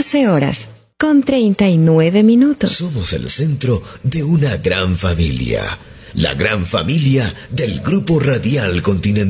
14:39. Somos el centro de una gran familia. La gran familia del Grupo Radial Continental.